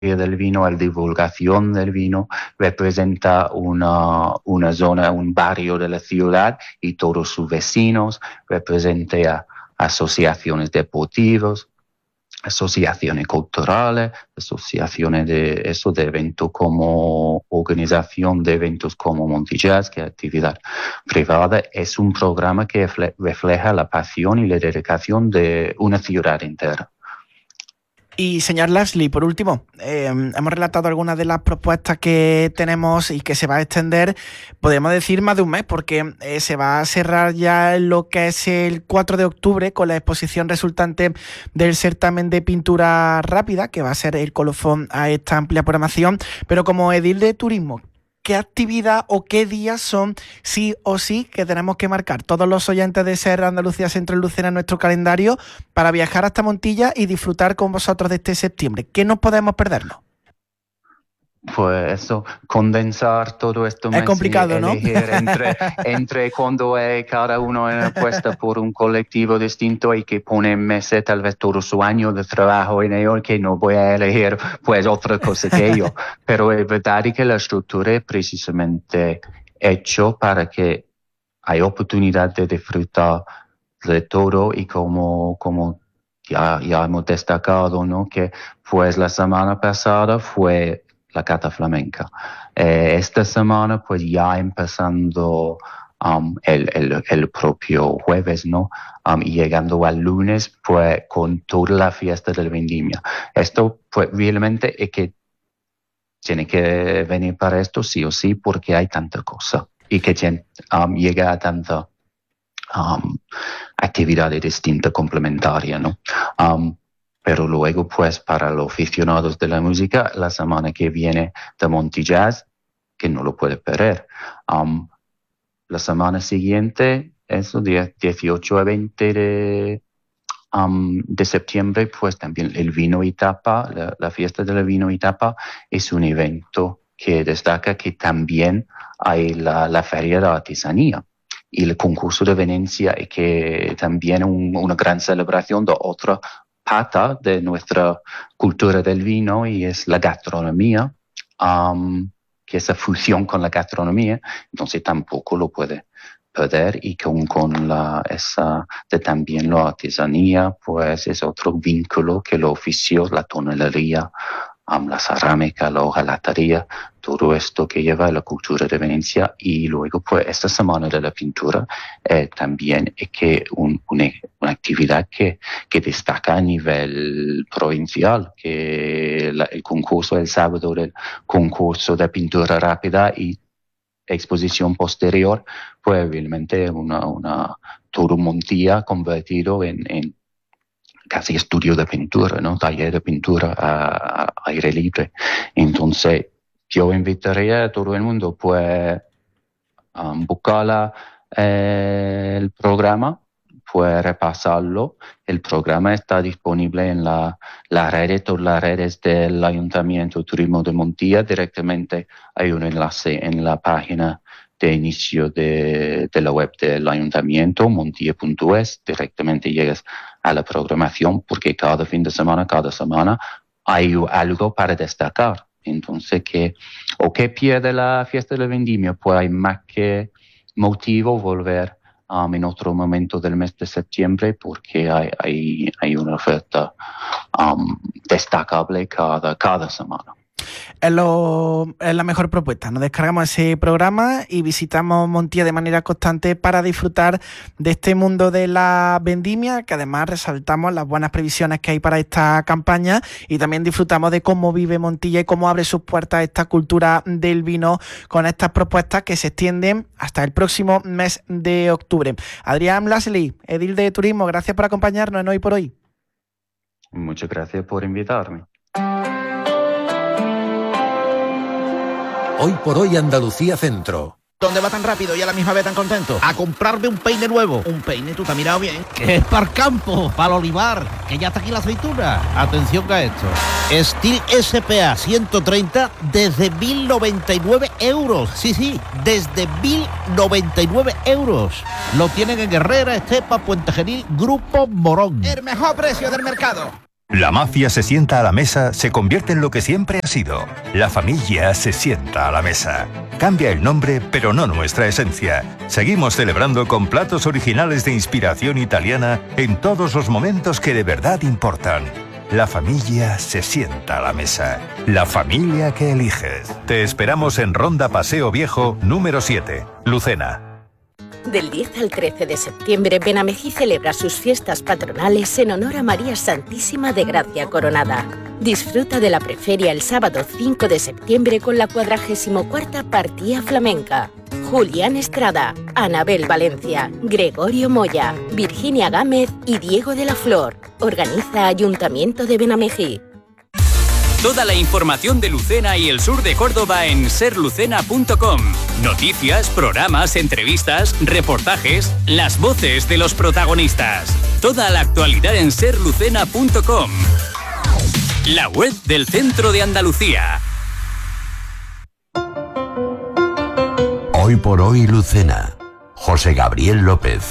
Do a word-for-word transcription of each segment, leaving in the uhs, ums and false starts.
del vino, la divulgación del vino, representa una, una zona, un barrio de la ciudad y todos sus vecinos, representa asociaciones deportivas, asociaciones culturales, asociaciones de eso, de eventos como organización de eventos como Monty Jazz, que es actividad privada. Es un programa que refleja la pasión y la dedicación de una ciudad entera. Y señor Lashley, por último, eh, hemos relatado algunas de las propuestas que tenemos y que se va a extender, podemos decir más de un mes, porque eh, se va a cerrar ya lo que es el cuatro de octubre con la exposición resultante del certamen de pintura rápida, que va a ser el colofón a esta amplia programación. Pero como edil de turismo, ¿qué actividad o qué días son sí o sí que tenemos que marcar todos los oyentes de Ser Andalucía Centro y Lucena en nuestro calendario para viajar hasta Montilla y disfrutar con vosotros de este septiembre? ¿Qué no podemos perdernos? Pues eso, condensar todo esto es complicado, ¿no? entre, entre cuando es cada uno en puesta por un colectivo distinto y que pone meses, tal vez todo su año de trabajo en ello, que no voy a elegir pues otra cosa que yo. Pero es verdad que la estructura es precisamente hecho para que haya oportunidad de disfrutar de todo y como, como ya, ya hemos destacado, ¿no? Que pues la semana pasada fue la cata flamenca. Eh, esta semana, pues ya empezando um, el, el, el propio jueves, ¿no? Um, y llegando al lunes, pues con toda la fiesta del vendimia. Esto, pues realmente es que tiene que venir para esto sí o sí, porque hay tanta cosa y que um, llega a tanta um, actividad distinta, complementaria, ¿no? Um, Pero luego, pues, para los aficionados de la música, la semana que viene de Monty Jazz, que no lo puede perder. Um, la semana siguiente, eso, dieciocho a veinte de, um, de septiembre, pues también el vino y tapa, la, la fiesta del vino y tapa, es un evento que destaca que también hay la, la feria de artesanía. Y el concurso de Venecia, y que también un, una gran celebración de otra pata de nuestra cultura del vino, y es la gastronomía, um, que es la fusión con la gastronomía, entonces tampoco lo puede perder, y con, con la, esa de también la artesanía, pues es otro vínculo que los oficios, la tonelería, um, la cerámica, la hojalatería, todo esto que lleva la cultura de Venecia. Y luego pues esta semana de la pintura eh, también es que un, una, una actividad que, que destaca a nivel provincial, que la, el concurso el sábado del concurso de pintura rápida y exposición posterior, pues realmente una, una todo Montilla convertido en, en casi estudio de pintura, ¿no? Taller de pintura a, a aire libre. Entonces, yo invitaría a todo el mundo, pues, a buscar eh, el programa, pues repasarlo. El programa está disponible en la, la red, todas las redes del Ayuntamiento de Turismo de Montilla. Directamente hay un enlace en la página de inicio de, de la web del Ayuntamiento, montilla punto es. Directamente llegas a la programación, porque cada fin de semana, cada semana hay algo para destacar. Entonces, que o que pierde la fiesta del vendimia, pues hay más que motivo volver um, en otro momento del mes de septiembre, porque hay, hay, hay una oferta um, destacable cada, cada semana. Es, lo, es la mejor propuesta. Nos descargamos ese programa y visitamos Montilla de manera constante para disfrutar de este mundo de la vendimia, que además resaltamos las buenas previsiones que hay para esta campaña, y también disfrutamos de cómo vive Montilla y cómo abre sus puertas esta cultura del vino con estas propuestas que se extienden hasta el próximo mes de octubre. Adrián Lashley, edil de Turismo, gracias por acompañarnos en Hoy por Hoy. Muchas gracias por invitarme. Hoy por Hoy Andalucía Centro. ¿Dónde va tan rápido y a la misma vez tan contento? A comprarme un peine nuevo. Un peine, tú te has mirado bien. Que es para el campo, para el olivar, que ya está aquí la aceituna. Atención a esto. Steel S P A ciento treinta desde mil noventa y nueve euros. Sí, sí, desde mil noventa y nueve euros. Lo tienen en Herrera, Estepa, Puente Genil, Grupo Morón. El mejor precio del mercado. La mafia se sienta a la mesa se convierte en lo que siempre ha sido. La familia se sienta a la mesa. Cambia el nombre, pero no nuestra esencia. Seguimos celebrando con platos originales de inspiración italiana en todos los momentos que de verdad importan. La familia se sienta a la mesa. La familia que eliges. Te esperamos en Ronda Paseo Viejo, número siete, Lucena. Del diez al trece de septiembre, Benamejí celebra sus fiestas patronales en honor a María Santísima de Gracia Coronada. Disfruta de la preferia el sábado cinco de septiembre con la cuadragésimo cuarta Partida Flamenca. Julián Estrada, Anabel Valencia, Gregorio Moya, Virginia Gámez y Diego de la Flor. Organiza Ayuntamiento de Benamejí. Toda la información de Lucena y el sur de Córdoba en ser lucena punto com. Noticias, programas, entrevistas, reportajes, las voces de los protagonistas. Toda la actualidad en ser lucena punto com. La web del Centro de Andalucía. Hoy por hoy Lucena. José Gabriel López.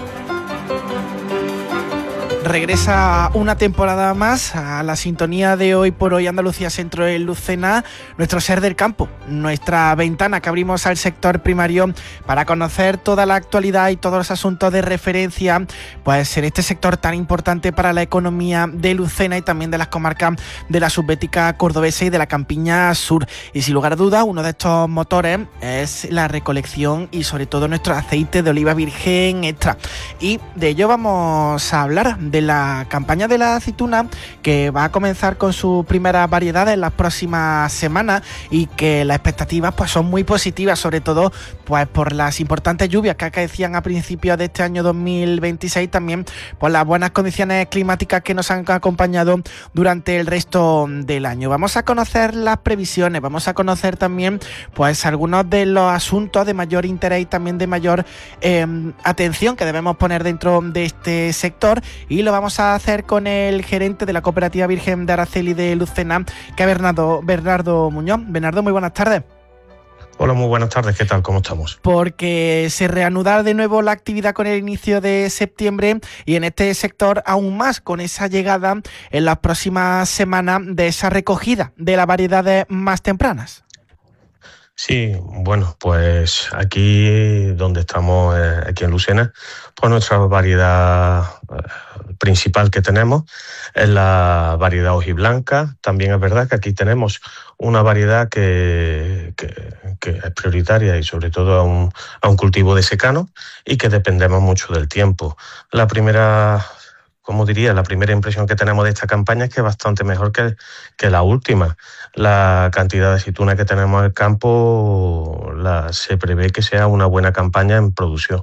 Regresa una temporada más a la sintonía de Hoy por Hoy Andalucía Centro de Lucena, nuestro Ser del Campo, nuestra ventana que abrimos al sector primario para conocer toda la actualidad y todos los asuntos de referencia, pues en este sector tan importante para la economía de Lucena y también de las comarcas de la subbética cordobesa y de la Campiña Sur. Y sin lugar a dudas, uno de estos motores es la recolección y sobre todo nuestro aceite de oliva virgen extra. Y de ello vamos a hablar, de la campaña de la aceituna que va a comenzar con sus primeras variedades en las próximas semanas y que las expectativas pues son muy positivas, sobre todo pues por las importantes lluvias que acaecían a principios de este año dos mil veintiséis, también por las buenas condiciones climáticas que nos han acompañado durante el resto del año. Vamos a conocer las previsiones, vamos a conocer también pues algunos de los asuntos de mayor interés y también de mayor eh, atención que debemos poner dentro de este sector, y lo vamos a hacer con el gerente de la Cooperativa Virgen de Araceli de Lucena, que es Bernardo, Bernardo Muñoz. Bernardo, muy buenas tardes. Hola, muy buenas tardes, ¿qué tal? ¿Cómo estamos? Porque se reanuda de nuevo la actividad con el inicio de septiembre y en este sector aún más con esa llegada en las próximas semanas de esa recogida de las variedades más tempranas. Sí, bueno, pues aquí donde estamos, eh, aquí en Lucena, pues nuestra variedad eh, principal que tenemos es la variedad hojiblanca. También es verdad que aquí tenemos una variedad que, que, que es prioritaria y sobre todo a un, a un cultivo de secano y que dependemos mucho del tiempo. La primera... Como diría, la primera impresión que tenemos de esta campaña es que es bastante mejor que, que la última. La cantidad de aceituna que tenemos en el campo la, se prevé que sea una buena campaña en producción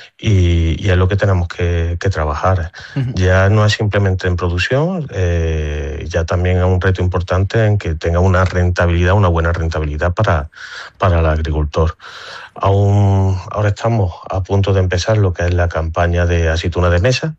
y, y es lo que tenemos que, que trabajar. Uh-huh. Ya no es simplemente en producción, eh, ya también es un reto importante en que tenga una rentabilidad, una buena rentabilidad para, para el agricultor. Aún, ahora estamos a punto de empezar lo que es la campaña de aceituna de mesa,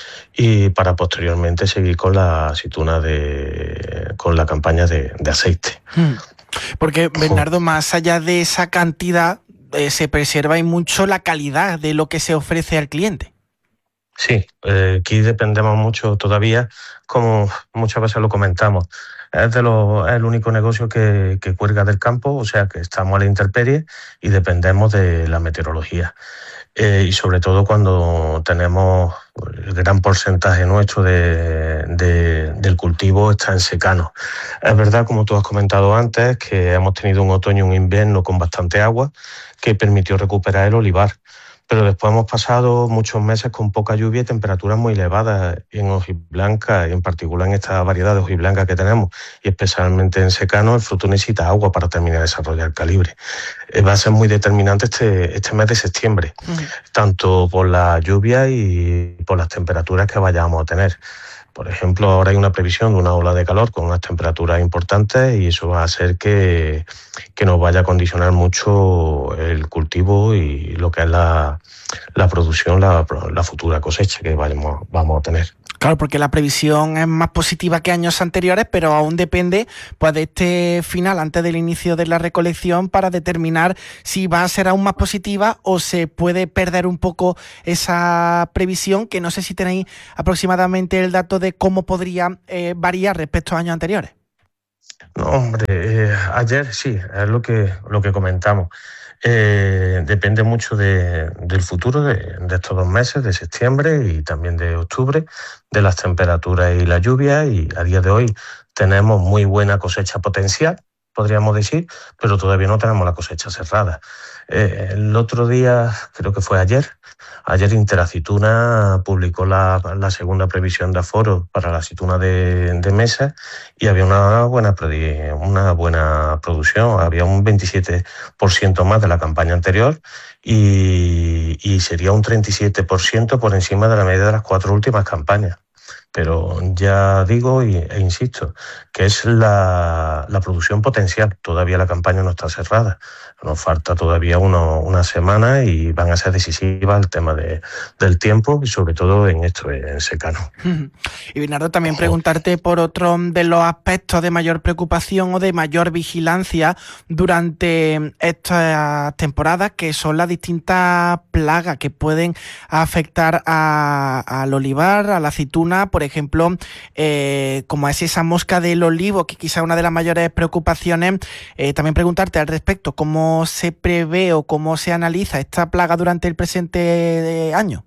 y para posteriormente seguir con la aceituna de con la campaña de, de aceite. Porque, Bernardo, más allá de esa cantidad, eh, se preserva y mucho la calidad de lo que se ofrece al cliente. Sí, eh, aquí dependemos mucho todavía, como muchas veces lo comentamos. Es, de lo, es el único negocio que, que cuelga del campo, o sea que estamos a la intemperie y dependemos de la meteorología. Eh, y sobre todo cuando tenemos el gran porcentaje nuestro de, de, del cultivo está en secano. Es verdad, como tú has comentado antes, que hemos tenido un otoño y un invierno con bastante agua que permitió recuperar el olivar. Pero después hemos pasado muchos meses con poca lluvia y temperaturas muy elevadas en hojiblanca, y en particular en esta variedad de hojiblanca que tenemos, y especialmente en secano, el fruto necesita agua para terminar de desarrollar el calibre. Eh, va a ser muy determinante este, este mes de septiembre, uh-huh. tanto por la lluvia y por las temperaturas que vayamos a tener. Por ejemplo, ahora hay una previsión de una ola de calor con unas temperaturas importantes y eso va a hacer que, que nos vaya a condicionar mucho el cultivo y lo que es la, la producción, la, la futura cosecha que vayamos, vamos a tener. Claro, porque la previsión es más positiva que años anteriores, pero aún depende pues de este final antes del inicio de la recolección para determinar si va a ser aún más positiva o se puede perder un poco esa previsión, que no sé si tenéis aproximadamente el dato de cómo podría eh, variar respecto a años anteriores. No, hombre, eh, ayer sí, es lo que, lo que comentamos. Eh, depende mucho de, del futuro de, de estos dos meses, de septiembre y también de octubre, de las temperaturas y la lluvia, y a día de hoy tenemos muy buena cosecha potencial, podríamos decir, pero todavía no tenemos la cosecha cerrada. Eh, el otro día, creo que fue ayer, ayer Interaceituna publicó la, la segunda previsión de aforo para la aceituna de, de mesa, y había una buena, una buena producción, había un veintisiete por ciento más de la campaña anterior y, y sería un treinta y siete por ciento por encima de la media de las cuatro últimas campañas. Pero ya digo y, e insisto, que es la, la producción potencial. Todavía la campaña no está cerrada. Nos falta todavía uno, una semana y van a ser decisivas el tema de, del tiempo y sobre todo en esto, en secano. Y Bernardo, también preguntarte por otro de los aspectos de mayor preocupación o de mayor vigilancia durante estas temporadas, que son las distintas plagas que pueden afectar a, al olivar, a la aceituna, por ejemplo, eh, como es esa mosca del olivo, que quizá es una de las mayores preocupaciones. Eh, también preguntarte al respecto, ¿cómo se prevé o cómo se analiza esta plaga durante el presente año?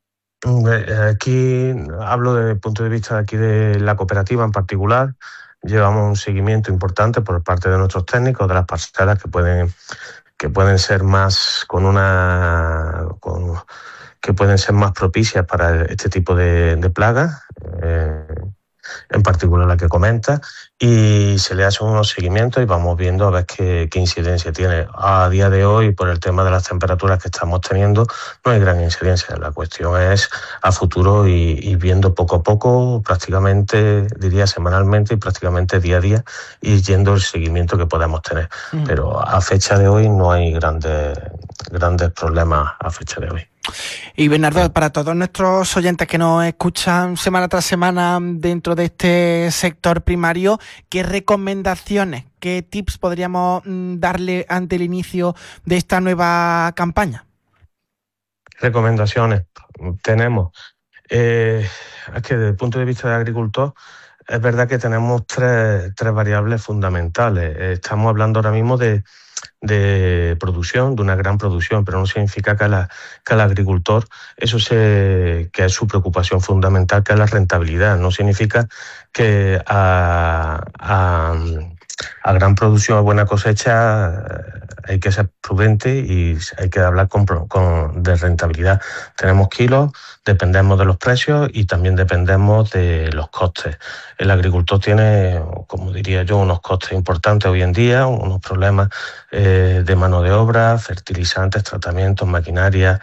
Aquí hablo desde el punto de vista de aquí de la cooperativa en particular. Llevamos un seguimiento importante por parte de nuestros técnicos de las parcelas que pueden, que pueden ser más con una... Con, que pueden ser más propicias para este tipo de, de plagas, eh, en particular la que comenta, y se le hacen unos seguimientos y vamos viendo a ver qué, qué incidencia tiene. A día de hoy, por el tema de las temperaturas que estamos teniendo, no hay gran incidencia. La cuestión es a futuro y, y viendo poco a poco, prácticamente, diría semanalmente y prácticamente día a día, y yendo el seguimiento que podemos tener. Mm. Pero a fecha de hoy no hay grandes, grandes problemas a fecha de hoy. Y Bernardo, para todos nuestros oyentes que nos escuchan semana tras semana dentro de este sector primario, ¿qué recomendaciones, qué tips podríamos darle ante el inicio de esta nueva campaña? Recomendaciones tenemos. Eh, es que desde el punto de vista del agricultor, es verdad que tenemos tres, tres variables fundamentales. Estamos hablando ahora mismo de de producción, de una gran producción, pero no significa que, la, que al agricultor eso se, que es su preocupación fundamental, que es la rentabilidad. No significa que a, a, a gran producción, a buena cosecha, hay que ser prudente y hay que hablar con, con, de rentabilidad. Tenemos kilos, dependemos de los precios y también dependemos de los costes. El agricultor tiene, como diría yo, unos costes importantes hoy en día, unos problemas eh, de mano de obra, fertilizantes, tratamientos, maquinaria,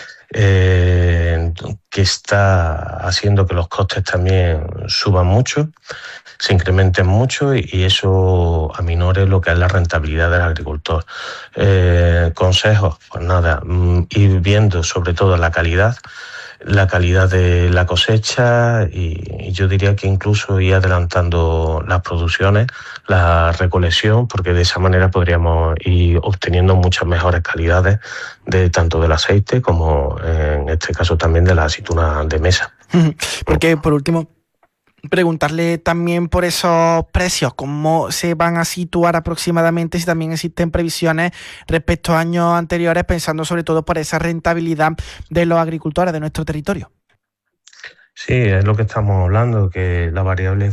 eh, que está haciendo que los costes también suban mucho, se incrementen mucho y, y eso aminore lo que es la rentabilidad del agricultor. Eh, consejos, pues nada, ir viendo sobre todo la calidad, la calidad de la cosecha y, y yo diría que incluso ir adelantando las producciones, la recolección, porque de esa manera podríamos ir obteniendo muchas mejores calidades de tanto del aceite como en este caso también de la aceituna de mesa. Porque por último, preguntarle también por esos precios, cómo se van a situar aproximadamente, si también existen previsiones respecto a años anteriores, pensando sobre todo por esa rentabilidad de los agricultores de nuestro territorio. Sí, es lo que estamos hablando, que la variable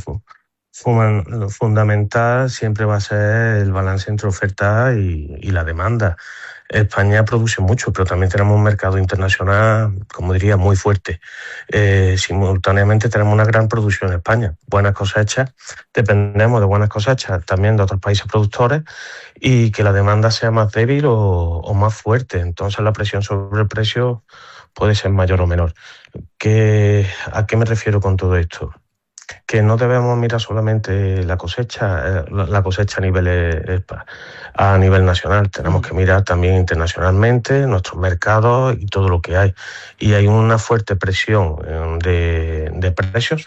fundamental siempre va a ser el balance entre oferta y, y la demanda. España produce mucho, pero también tenemos un mercado internacional, como diría, muy fuerte. Eh, simultáneamente tenemos una gran producción en España, buenas cosechas, dependemos de buenas cosechas también de otros países productores y que la demanda sea más débil o, o más fuerte. Entonces la presión sobre el precio puede ser mayor o menor. ¿Qué, ¿A qué me refiero con todo esto? que no debemos mirar solamente la cosecha, la cosecha a nivel, a nivel nacional, tenemos que mirar también internacionalmente nuestros mercados y todo lo que hay. Y hay una fuerte presión de, de precios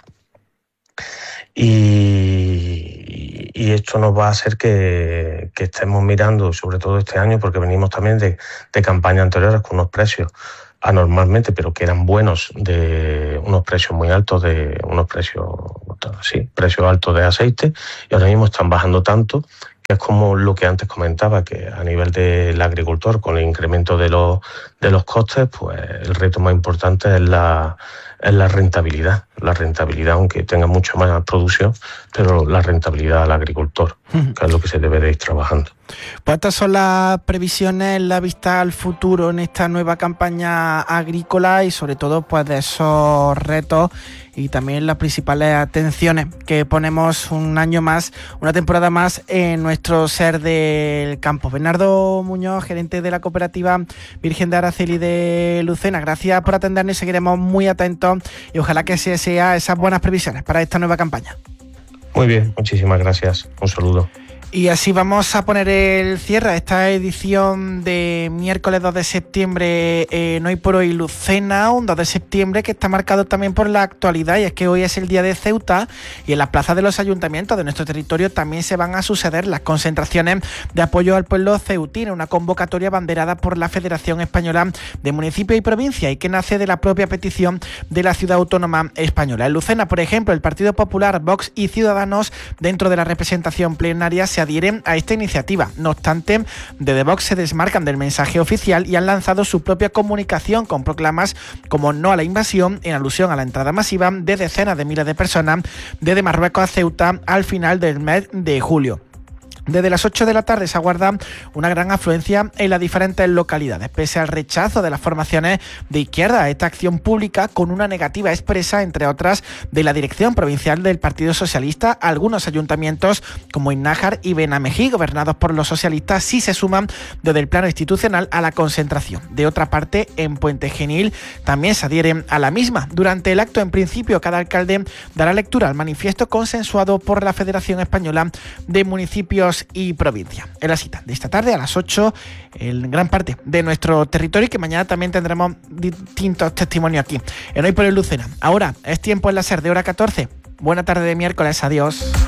y, y esto nos va a hacer que, que estemos mirando, sobre todo este año, porque venimos también de, de campañas anteriores con unos precios anormalmente, pero que eran buenos, de unos precios muy altos, de unos precios, sí, precios altos de aceite, y ahora mismo están bajando tanto, que es como lo que antes comentaba, que a nivel del agricultor, con el incremento de los, de los costes, pues el reto más importante es la, es la rentabilidad. La rentabilidad, aunque tenga mucha más producción, pero la rentabilidad al agricultor, que es lo que se debe de ir trabajando. Pues estas son las previsiones, la vista al futuro en esta nueva campaña agrícola y sobre todo pues de esos retos y también las principales atenciones que ponemos un año más, una temporada más en nuestro Ser del Campo. Bernardo Muñoz, gerente de la cooperativa Virgen de Araceli de Lucena, gracias por atendernos y seguiremos muy atentos y ojalá que se sea esas buenas previsiones para esta nueva campaña. Muy bien, muchísimas gracias. Un saludo. Y así vamos a poner el cierre a esta edición de miércoles dos de septiembre en Hoy por Hoy Lucena, un dos de septiembre que está marcado también por la actualidad, y es que hoy es el día de Ceuta y en las plazas de los ayuntamientos de nuestro territorio también se van a suceder las concentraciones de apoyo al pueblo ceutino, una convocatoria banderada por la Federación Española de Municipios y Provincias y que nace de la propia petición de la Ciudad Autónoma Española. En Lucena, por ejemplo, el Partido Popular, Vox y Ciudadanos, dentro de la representación plenaria, se adhieren a esta iniciativa. No obstante, desde Vox se desmarcan del mensaje oficial y han lanzado su propia comunicación con proclamas como no a la invasión, en alusión a la entrada masiva de decenas de miles de personas desde Marruecos a Ceuta al final del mes de julio. Desde las ocho de la tarde se aguarda una gran afluencia en las diferentes localidades, pese al rechazo de las formaciones de izquierda a esta acción pública, con una negativa expresa, entre otras, de la dirección provincial del Partido Socialista. Algunos ayuntamientos, como Innájar y Benamejí, gobernados por los socialistas, sí se suman desde el plano institucional a la concentración. De otra parte, en Puente Genil también se adhieren a la misma. Durante el acto, en principio, cada alcalde dará lectura al manifiesto consensuado por la Federación Española de Municipios y Provincia. En la cita de esta tarde a las ocho en gran parte de nuestro territorio, y que mañana también tendremos distintos testimonios aquí en Hoy por Hoy Lucena. Ahora es tiempo en la Ser de hora catorce. Buena tarde de miércoles, adiós.